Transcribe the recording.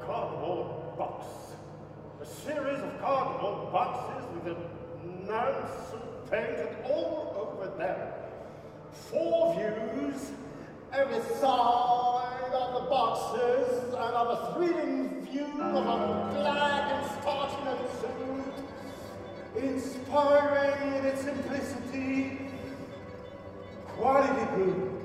cardboard box. A series of cardboard boxes with amounts of painted all over them. 4 views, every side of the boxes, and of a thrilling view of a black and starchy leather suit, inspiring in its simplicity, quality good.